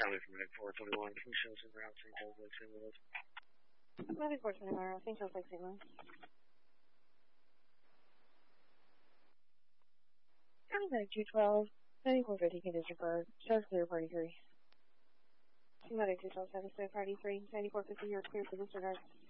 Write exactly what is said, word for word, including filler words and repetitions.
County from ninety-four twenty-one. Can you show us in route Saint Charles Lake Saint Louis? ninety-four twenty-one, Saint Charles Lake Saint Louis. County ninety-two twelve, ninety-four fifty condition for shows clear party three. ninety-two twelve, seven, party three, ninety-four fifty, you're clear for disregard.